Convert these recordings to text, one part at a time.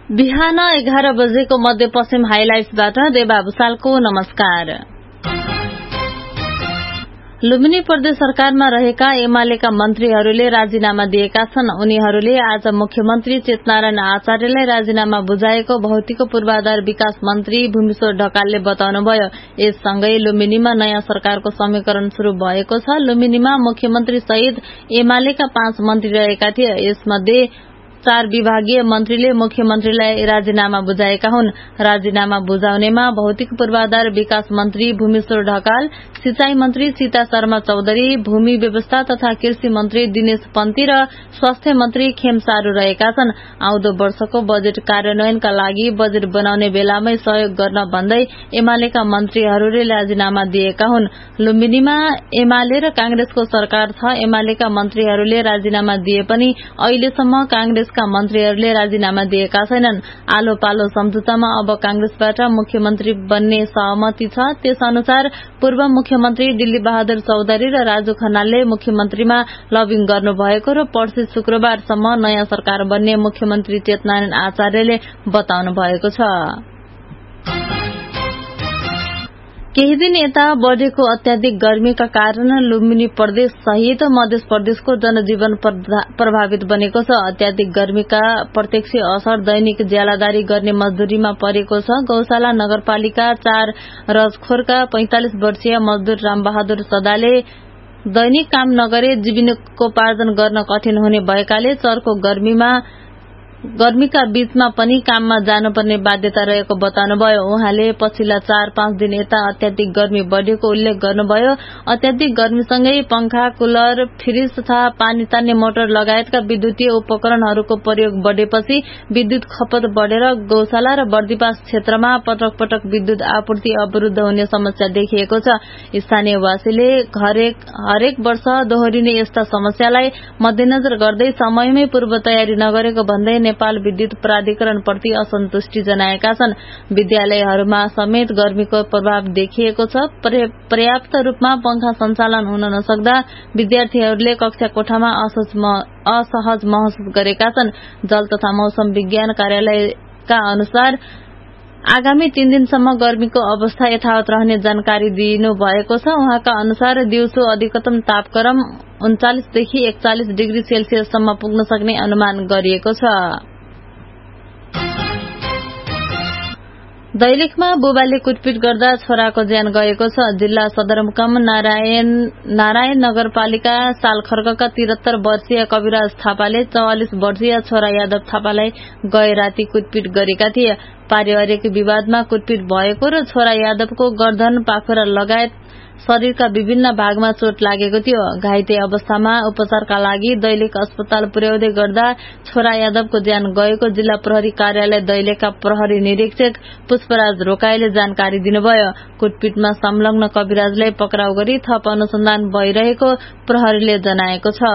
बिहान 11 बजेको मध्यपश्चिम हाइलाइट्सबाट देवा भुसालको नमस्कार। लुम्बिनी प्रदेश सरकारमा रहेका एमालेका मन्त्रीहरूले राजीनामा दिएका छन्। उनीहरूले आज मुख्यमन्त्री चेतनारायण आचार्यलाई राजीनामा बुझाएको भौतिक पूर्वाधार विकास मन्त्री भूमिश्वर ढकालले बताउनुभयो। यससँगै लुम्बिनीमा नयाँ सरकारको समीकरण शुरू भएको छ। लुम्बिनीमा मुख्यमन्त्री सहित एमालेका 5 मन्त्री रहेका थिए। यसमध्ये 4 विभागीय मन्त्रीले मुख्यमन्त्रीलाई राजीनामा बुझाएका हुन्। राजीनामा बुझाउनेमा भौतिक पूर्वाधार विकास मन्त्री भूमिश्वर ढकाल, सिंचाई मन्त्री सीता शर्मा चौधरी, भूमि व्यवस्था तथा कृषि मन्त्री दिनेश पन्ती र स्वास्थ्य मन्त्री खेम सारू रहेका छन्। आउँदो वर्षको बजेट कार्यान्वयनका लागि बजेट बनाउने बेलामै सहयोग गर्न भन्दै एमालेका मन्त्रीहरूले राजीनामा दिएका हुन्। लुम्बिनीमा एमाले र कांग्रेसको सरकार छ। एमालेका मन्त्रीहरूले राजीनामा दिए पनि अहिलेसम्म कांग्रेसका मन्त्रीहरूले राजीनामा दिएका छैनन्। आलो पालो सम्झौतामा अब कांग्रेसबाट मुख्यमन्त्री बन्ने सहमति छ। त्यसअनुसार पूर्व मुख्यमन्त्री दिल्ली बहादुर चौधरी र राजु खनालले मुख्यमन्त्रीमा लबिङ गर्नुभएको र पर्सि शुक्रबारसम्म नयाँ सरकार बन्ने मुख्यमन्त्री चेतनारायण आचार्यले बताउनु भएको छ। केही दिन यता बढ़ेको अत्याधिक गर्मीका कारण लुम्बिनी प्रदेश सहित मध्य प्रदेशको जनजीवन प्रभावित बनेको छ। अत्याधिक गर्मीका प्रत्यक्ष असर दैनिक ज्यालादारी गर्ने मजदूरीमा परेको छ। गौशाला नगरपालिका 4 रजखोरका 45 वर्षीय मजदूर रामबहादुर सदाले दैनिक काम नगरे जीवनोपार्जन गर्न कठिन हुने भएकाले चर्को गर्मीका बीचमा पनि काममा जानुपर्ने बाध्यता रहेको बताउनुभयो। उहाँले पछिल्ला 4-5 दिन यता अत्याधिक गर्मी बढ़ेको उल्लेख गर्नुभयो। अत्याधिक गर्मीसँगै पंखा, कुलर, फ्रिज तथा पानी तान्ने मोटर लगायतका विद्युतीय उपकरणहरूको प्रयोग बढ़ेपछि विद्युत खपत बढ़ेर गौशाला र बर्दिवास क्षेत्रमा पटक पटक विद्युत आपूर्ति अवरुद्ध हुने समस्या देखिएको छ। स्थानीयवासीले हरेक वर्ष दोहोरिने यस्ता समस्यालाई मध्यनजर गर्दै समयमै पूर्व तयारी नगरेको भन्दै नेपाल विद्युत प्राधिकरण प्रति असन्तुष्टि जनाएका छन्। विद्यालयहरूमा समेत गर्मीको प्रभाव देखिएको छ। पर्याप्त रूपमा पंखा सञ्चालन हुन नसक्दा विद्यार्थीहरूले कक्षा कोठामा असहज महसुस गरेका छन्। जल तथा मौसम विज्ञान कार्यालयका अनुसार आगामी 3 दिनसम्म गर्मीको अवस्था यथावत रहने जानकारी दिनु भएको छ। उहाँका अनुसार दिउँसो अधिकतम तापक्रम 39 देखि 41 डिग्री सेल्सियससम्म पुग्न सक्ने अनुमान गरिएको छ। दैलेखमा बुबाले कुटपिट गर्दा छोराको ज्यान गएको छ। जिल्ला सदरमुकाम नारायण नगरपालिका सालखर्कका 73 वर्षीय कविराज थापाले 44 वर्षीय छोरा यादव थापालाई गए राति कुटपिट गरेका थिए। पारिवारिक विवादमा कुटपिट भएको र छोरा यादवको गर्दन, पाखुरा लगायत शरीरका विभिन्न भागमा चोट लागेको थियो। घाइते अवस्थामा उपचारका लागि दैलेख अस्पताल पुर्याउँदै गर्दा छोरा यादवको ज्यान गएको जिल्ला प्रहरी कार्यालय दैलेखका प्रहरी निरीक्षक पुष्पराज रोकाईले जानकारी दिनुभयो। कुटपिटमा संलग्न कविराजलाई पक्राउ गरी थप अनुसन्धान भइरहेको प्रहरीले जनाएको छ।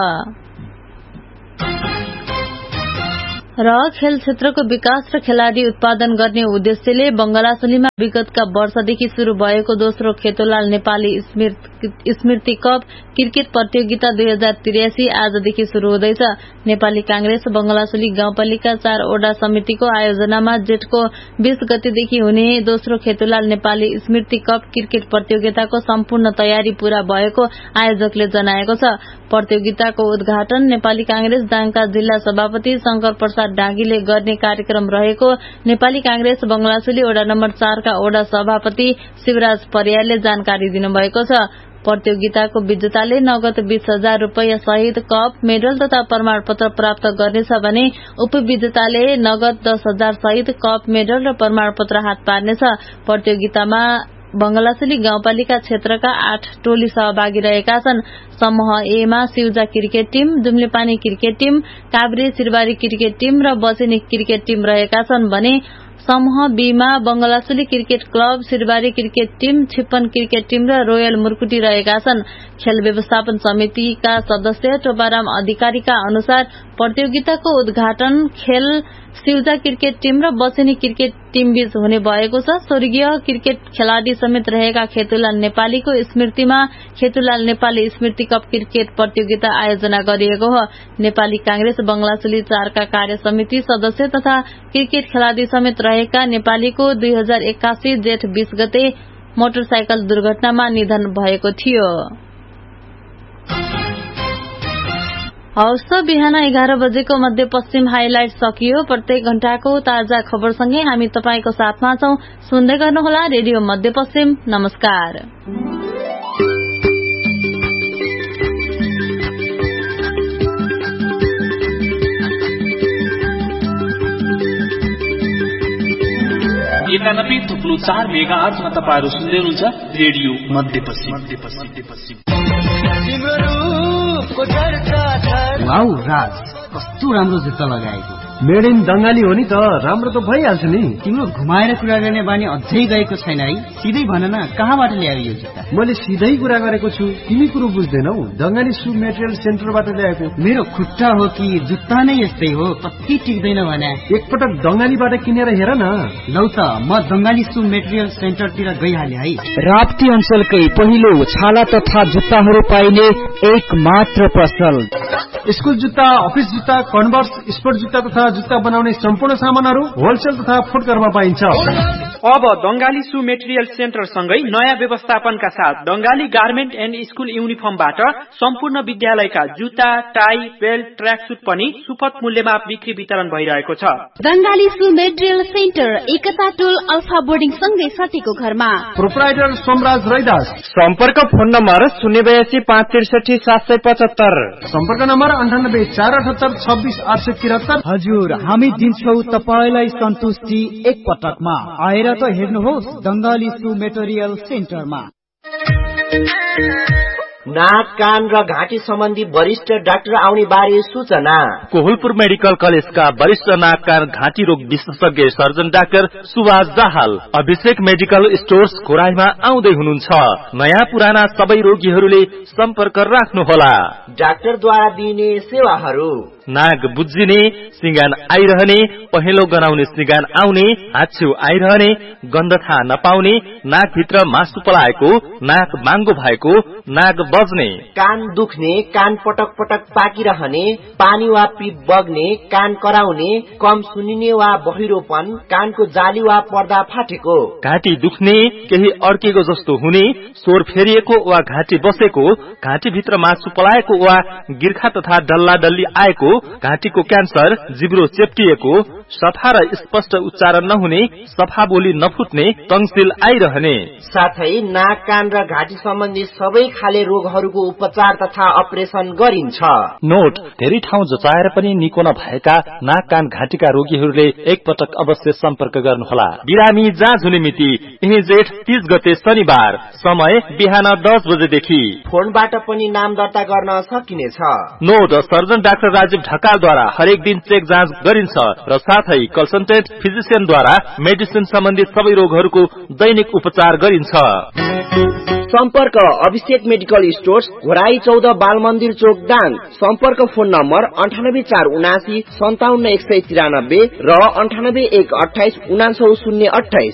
र खेल क्षेत्रको विकास र खेलाड़ी उत्पादन गर्ने उद्देश्यले बंगलासुलीमा विगतका वर्षदेखि शुरू भएको दोस्रो खेतोलाल नेपाली स्मृति कप क्रिकेट प्रतियोगिता 2083 आजदेखि शुरू हुँदैछ। नेपाली कांग्रेस बंगलासुली गाउँपालिका 4 वडा समितिको आयोजनामा जेठको 20 गतेदेखि हुने दोस्रो खेतोलाल नेपाली स्मृति कप क्रिकेट प्रतियोगिताको सम्पूर्ण तयारी पूरा भएको आयोजकले जनाएको छ। प्रतियोगिताको उद्घाटन नेपाली कांग्रेस दाङका जिल्ला सभापति शंकर प्रसाद डाँगीले गर्ने कार्यक्रम रहेको नेपाली कांग्रेस बंगलासुली वडा नम्बर 4 का वडा सभापति शिवराज परियारले जानकारी दिनुभएको छ। प्रतियोगिताको विजेताले नगद 20,000 रूपैयाँ सहित कप, मेडल तथा प्रमाणपत्र प्राप्त गर्नेछ भने उपविजेताले नगद 10,000 सहित कप, मेडल र प्रमाणपत्र हात पार्नेछ। प्रतियोगितामा बंगलासुली गाउँपालिका क्षेत्रका 8 टोली सहभागी रहेका छन्। समूह ए मा सिउजा cricket team, जुम्लेपानी cricket team, Kavre सिरबारी cricket team र बसेनी क्रिकेट टिम रहेका छन् भने समूह बी मा बंगलासुली cricket club, सिरबारी cricket team, छिप्पन cricket team र रोयल मुर्कुटी रहेका छन्। खेल व्यवस्थापन समितिका सदस्य टोपाराम अधिकारीका अनुसार प्रतियोगिताको उद्घाटन खेल सिउजा क्रिकेट टिम र बसेनी क्रिकेट टिम बीच हुने भएको छ। स्वर्गीय क्रिकेट खेलाडी समेत रहेका खेतुलाल नेपालीको स्मृतिमा खेतुलाल नेपाली स्मृति कप क्रिकेट प्रतियोगिता आयोजना गरिएको हो। नेपाली कांग्रेस बंगलाचुली 4 का कार्य समिति सदस्य तथा क्रिकेट खेलाडी समेत रहेका नेपालीको 2081 जेठ 20 गते मोटरसाइकल दुर्घटनामा निधन भएको थियो। हवस् त बिहान 11 बजेको मध्यपश्चिम हाइलाइट सकियो। प्रत्येक घण्टाको ताजा खबरसँगै हामी तपाईको साथमा छौं। सुन्दै गर्नुहोला रेडियो मध्यपश्चिम। नमस्कार। एकानब्बे थुप्रो 4 मेगाहर्जमा तपाईहरु सुन्दै हुनुहुन्छ रेडियो मध्यपश्चिम। वाउ राज, कस्तो राम्रो जुत्ता लगाएको। मेड इन बंगाली हो नि त, राम्रो त भइहाल्छ नि। तिम्रो घुमाएर कुरा गर्ने बानी अझै गएको छैन है। सिधै भन न, कहाँबाट ल्यायो यो जुत्ता? मैले सिधै कुरा गरेको छु, तिमी कुरो बुझ्दैनौ। बंगाली सु मेटेरियल सेन्टरबाट ल्याएको। मेरो खुट्टा हो कि जुत्ता नै यस्तै हो, कति टिक्दैन भने। एकपटक बंगालीबाट किनेर हेर न। लौ त, म बंगाली सु मेटेरियल सेन्टरतिर गइहाले है। राप्ती अञ्चलकै पहिलो छाला तथा जुत्ताहरू पाइने एक मात्र पसल। स्कुल जुत्ता, अफिस जुत्ता, कन्भर्स, स्पोर्ट जुत्ता तथा जुत्ता बनाउने सम्पूर्ण सामानहरू होलसेल तथा फुटकरमा पाइन्छ। अब बंगाली सु मेटेरियल सेन्टर सँगै नयाँ व्यवस्थापनका साथ बंगाली गार्मेन्ट एन्ड स्कुल युनिफर्मबाट सम्पूर्ण विद्यालयका जुत्ता, टाई, बेल्ट, ट्र्याक सुट पनि सुपथ मूल्यमा बिक्री वितरण भइरहेको छ। बंगाली सु मेटेरियल सेन्टर एकता टोल अल्फा बोर्डिङ सँगै सटेको घरमा। प्रोप्राइटर सोमराज रैदास। सम्पर्क फोन नम्बर 082 563 775। सम्पर्क नम्बर 98 478 26 873। हजुर, हामी दिन्छौ तपाईलाई सन्तुष्टि एक पटकमा। आएर त हेर्नुहोस् बंगाली सु मेटेरियल सेन्टरमा। नाक, कान र घाँटी सम्बन्धी वरिष्ठ डाक्टर आउने बारे सूचना। कोहलपुर मेडिकल कलेजका वरिष्ठ नाक, कान, घाँटी रोग विशेषज्ञ सर्जन डाक्टर सुभाष दाहाल अभिषेक मेडिकल स्टोर्स खोराईमा आउँदै हुनुहुन्छ। नयाँ पुराना सबै रोगीहरूले सम्पर्क राख्नुहोला। डाक्टरद्वारा दिइने सेवाहरू: नाक बुझिने, सिंगान आइरहने, पहेँलो गनाउने सिंगान आउने, हाच्छिउ आइरहने, गन्ध थाहा नपाउने, नाकभित्र मासु पलाएको, नाक बाङ्गो भएको, नाक बज्ने, कान दुख्ने, कान पटक पटक पाकिरहने, पानी वा पिप बग्ने, कान कराउने, कम सुनिने वा बहिरोपन, कानको जाली वा पर्दा फाटेको, घाँटी दुख्ने, केही अड्केको जस्तो हुने, स्वर फेरिएको वा घाँटी बसेको, घाँटीभित्र मासु पलाएको वा गिर्खा तथा डल्ला डल्ली आएको, घाँटीको क्यान्सर, जिब्रो चेप्टिएको, सफा र स्पष्ट उच्चारण नहुने, सफा बोली नफुट्ने, टङ्सिल आइरहने, साथै नाक, कान र घाँटी सम्बन्धी सबै खाले रोगहरूको उपचार तथा अपरेसन गरिन्छ। नोट: धेरै ठाउँ जचाएर पनि निको नभएका नाक, कान, घाँटीका रोगीहरूले एकपटक अवश्य सम्पर्क गर्नुहोला। बिरामी जाँच हुने मिति यही जेठ 30 गते शनिबार, समय बिहान 10 बजेदेखि। फोनबाट पनि नाम दर्ता गर्न सकिनेछ। नोट: सर्जन डाक्टर राजीव ढकालद्वारा हरेक दिन चेक जाँच गरिन्छ र साथै कन्सल्टेन्ट फिजिशियनद्वारा मेडिसिन सम्बन्धी सबै रोगहरूको दैनिक उपचार गरिन्छ। सम्पर्क: अभिषेक मेडिकल स्टोर्स, घोराई 14, बाल मन्दिर चोक, दाङ। सम्पर्क फोन नम्बर 984779 57193 र 9812 99028।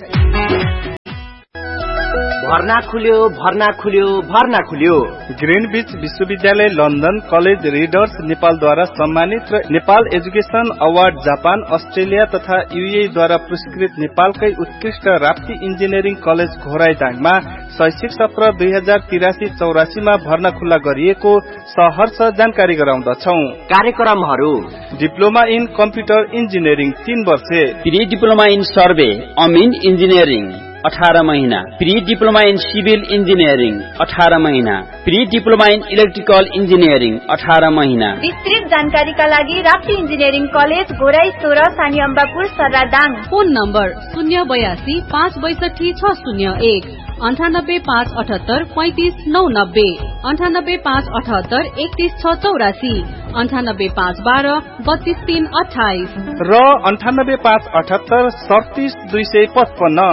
भर्ना खुल्यो। ग्रीनविच विश्वविद्यालय लन्डन कलेज रिडर्स नेपालद्वारा सम्मानित र Nepal education award Japan, Australia तथा युए द्वारा पुरस्कृत नेपालकै उत्कृष्ट राप्ती इन्जिनियरिङ कलेज घोराई दाङमा शैक्षिक सत्र 2083-84 मा भर्ना खुल्ला गरिएको सहर्ष जानकारी गराउँदछौं। कार्यक्रमहरू: डिप्लोमा इन कम्प्युटर इन्जिनियरिङ 3 वर्षे, pre diploma in survey Amin engineering 18 महिना, pre diploma in civil engineering 18 महिना, pre diploma in electrical engineering 18 महिना। विस्तृत जानकारीका लागि राप्ती इन्जिनियरिङ कलेज घोराई 16 सानी अम्बापुर सर्रा दाङ। फोन नम्बर 082 562 601 98 578 35 990 98 578 31 684 98 512 32 328 र 98 578 37 255।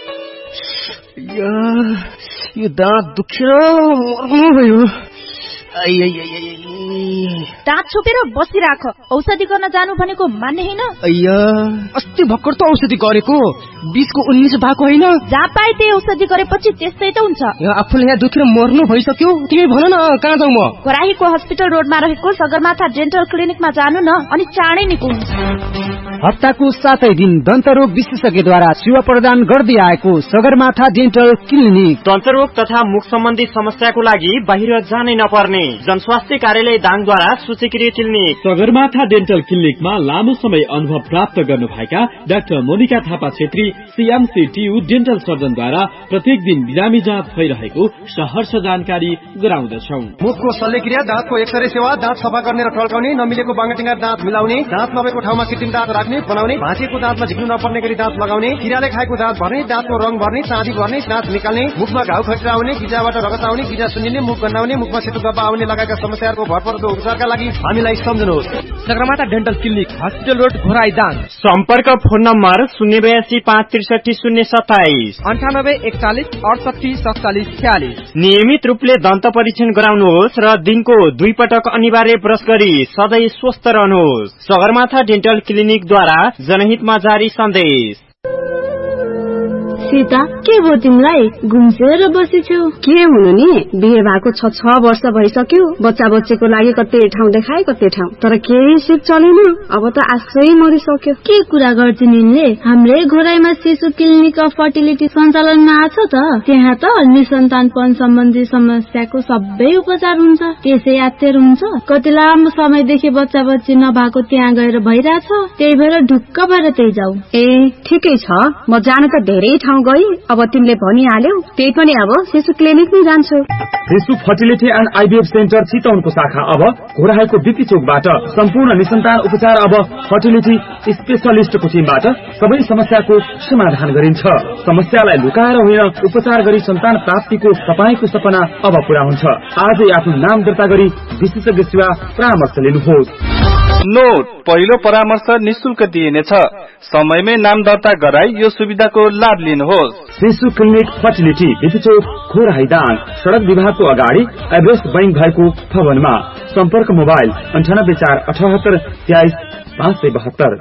यो दाँत दुख्यो, मर्नु भयो। दाँत छोपेर बसिराख। औषधि गर्न जानु भनेको मान्ने हैन? अस्ति भर्खर त औषधि गरेको, 20 को 19 भएको हैन? जहाँ पाए त्यही औषधि गरेपछि त्यस्तै त हुन्छ। आफूले यहाँ दुखेर मर्नु भइसक्यो, तिमी भन न कहाँ जाऊ म? घोराहीको हस्पिटल रोडमा रहेको सगरमाथा डेन्टल क्लिनिकमा जानु न, अनि चाँडै निको हुन्छ। हप्ताको 7 दिन दन्तरोग विशेषज्ञद्वारा सेवा प्रदान गर्दै आएको सगरमाथा डेन्टल क्लिनिक। दन्तरोग तथा मुख सम्बन्धी समस्याको लागि बाहिर जानै नपर्ने जनस्वास्थ्य कार्यालय दाङद्वारा सूचीकृत क्लिनिक। सगरमाथा डेन्टल क्लिनिकमा लामो समय अनुभव प्राप्त गर्नुभएका doctor Monika Thapa Chhetri CMCTU dental सर्जनद्वारा प्रत्येक दिन बिरामी जाँच भइरहेको सहर्ष जानकारी गराउँदछौ। मुखको शल्यक्रिया, दाँतको एक्सरे सेवा, दाँत सफा गर्ने र टल्काउने, नमिलेको बाङ्गाटिङ्गा दाँत मिलाउने, दाँत नभएको ठाउँमा कृत्रिम दाँत राख्ने बनाउने, भाँचिएको दाँतमा झिक्नु नपर्ने गरी दाँत लगाउने, किराले खाएको दाँत भर्ने, दाँतको रङ भर्ने, चाँदी भर्ने, दाँत निकाल्ने, मुखमा घाउ खटिरा आउने, गिजाबाट रगत आउने, गिजा सुन्निने, मुख गन्नाउने, मुखमा सेतो गब्बा आउने लगायतका समस्याहरूको भरपर्दो उपचारका लागि हामीलाई सम्झनुहोस्। Sagarmatha dental clinic, hospital road, Ghorahi Dang. सम्पर्क फोन नम्बर 082 563 027 98 41 68 47 46। नियमित रूपले दन्त परीक्षण गराउनुहोस् र दिनको 2 पटक अनिवार्य ब्रश गरी सधैँ स्वस्थ रहनुहोस्। सगरमाथा डेन्टल क्लिनिकद्वारा जनहितमा जारी सन्देश। सीता, के भयो तिमीलाई? घुम्सेर बसेछौ? के हुनु नि, बिहे भएको 6 वर्ष भइसक्यो। बच्चा बच्चीको लागि कतै ठाउँ देखाए कतै ठाउँ, तर केही सिप चलेन। अब त आशै मरिसक्यो। के कुरा गर्छ निले? हाम्रै घोराईमा शिशु क्लिनिक अफ फर्टिलिटी सञ्चालनमा आछ त। त्यहाँ त निसन्तानपन सम्बन्धी समस्याको सबै उपचार हुन्छ। त्यसै यात्तेर हुन्छ। कति लामो समयदेखि बच्चा बच्ची नभएको त्यहाँ गएर भइरहेछ। त्यही भएर ढुक्क भएर त्यही जाऊ। ठिकै छ, म जान त धेरै ठाउँ गई। अब तिमीले भनिहाल्यौ, त्यही पनि अब शिशु क्लिनिकमै जान्छु। शिशु फर्टिलिटी एन्ड IVF सेन्टर चितवनको शाखा अब घोराईको बिपी चोकबाट। सम्पूर्ण निसन्तान उपचार अब फर्टिलिटी स्पेशलिस्टको टिमबाट सबै समस्याको समाधान गरिन्छ। समस्यालाई लुकाएर होइन, उपचार गरी सन्तान प्राप्तिको तपाईको सपना अब पूरा हुन्छ। आजै आफ्नो नाम दर्ता गरी विशेषज्ञ सेवा परामर्श लिनुहोस्। नोट, पहिलो परामर्श निशुल्क दिइनेछ। समयमै नाम दर्ता गराई यो सुविधाको लाभ लिनुहोस्। शिशु क्लिनिक फर्टिलिटी, बिपी चोक, घोराई दाङ, सड़क विभागको अगाडि एभरेस्ट बैंक भएको भवनमा। सम्पर्क मोबाइल 98 478 23 572।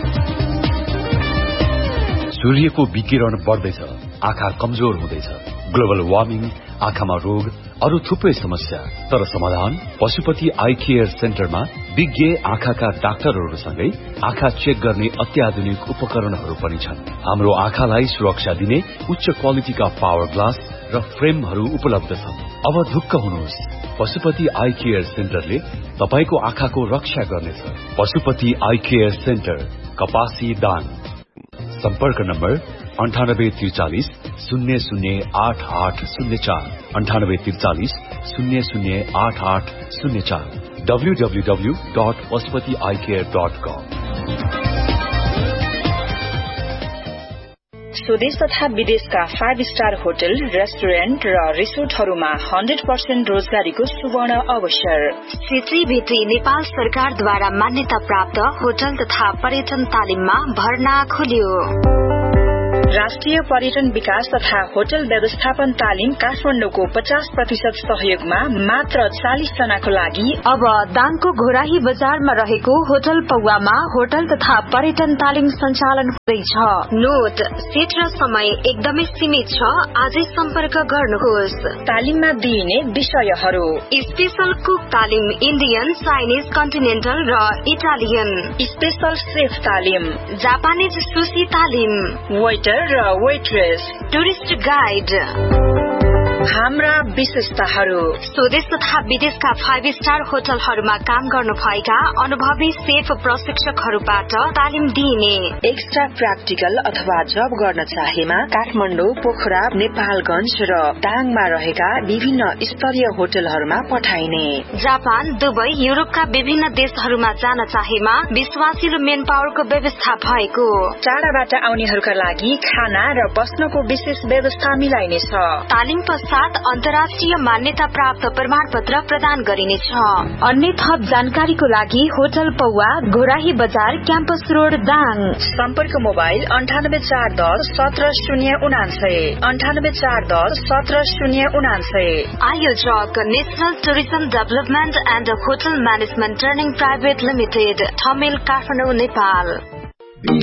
सूर्यको विकिरण बढ्दैछ, आँखा कमजोर हुँदैछ। ग्लोबल वार्मिङ, आँखामा रोग, अरू थुप्रै समस्या। तर समाधान पशुपति आई केयर सेन्टरमा विज्ञ आँखाका डाक्टरहरूसँगै आँखा चेक गर्ने अत्याधुनिक उपकरणहरू पनि छन्। हाम्रो आँखालाई सुरक्षा दिने उच्च क्वालिटीका पावर ग्लास र फ्रेमहरू उपलब्ध छन्। अब ढुक्क हुनुहोस्, पशुपति आई केयर सेन्टरले तपाईको आँखाको रक्षा गर्नेछ। पशुपति आई केयर सेन्टर, कपासी दाङ। सम्पर्क नम्बर 98 43 008804 98 43 008804 www.pashupatieyecare.com। स्वदेश तथा विदेशका 5 स्टार होटल, रेस्टुरेन्ट र रिसोर्टहरूमा 100% रोजगारीको सुवर्ण अवसर। क्षेत्रीय भित्री नेपाल सरकारद्वारा मान्यता प्राप्त होटल तथा पर्यटन तालिममा भर्ना खुल्यो। राष्ट्रिय पर्यटन विकास तथा होटल व्यवस्थापन तालिम काठमाडौँको 50% सहयोगमा मात्र 40 जनाको लागि अब दाङको घोराही बजारमा रहेको होटल पौवामा होटल तथा पर्यटन तालिम सञ्चालन हुँदैछ। नोट, सीट र समय एकदमै सीमित छ। आजै सम्पर्क गर्नुहोस्। तालिममा दिइने विषयहरू: स्पेशल कुक तालिम, इन्डियन, चाइनिज, कन्टिनेन्टल र इटालियन। स्पेशल सेफ तालिम, जापानिज सुशी तालिम, वेटर र वेट्रेस, टुरिस्ट गाइड। हाम्रा विशेषताहरू: स्वदेश तथा विदेशका 5 स्टार होटलहरूमा काम गर्नुभएका अनुभवी सेफ प्रशिक्षकहरूबाट तालिम दिइने। एक्स्ट्रा प्र्याक्टिकल अथवा जब गर्न चाहेमा काठमाडौँ, पोखरा, नेपालगञ्ज र दाङमा रहेका विभिन्न स्तरीय होटलहरूमा पठाइने। जापान, दुबई, युरोपका विभिन्न देशहरूमा जान चाहेमा विश्वासिलो मेन पावरको व्यवस्था भएको। टाढाबाट आउनेहरूका लागि खाना र बस्नको विशेष व्यवस्था मिलाइनेछ। तालिम पश्चात साथ अन्तर्राष्ट्रिय मान्यता प्राप्त प्रमाणपत्र प्रदान गरिनेछ। अन्य थप जानकारीको लागि होटल पौवा, घोराही बजार, क्याम्पस रोड, दाङ। सम्पर्क मोबाइल 9841 17099 9841 17099। आयोजक national tourism development and hotel management training private limited, Thamel, Kathmandu, Nepal.